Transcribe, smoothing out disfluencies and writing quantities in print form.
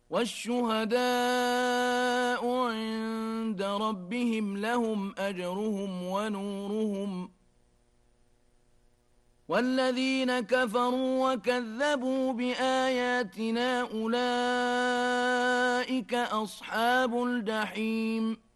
والشهداء عند ربهم لهم أجرهم ونورهم والذين كفروا وكذبوا بآياتنا أولئك أصحاب الجحيم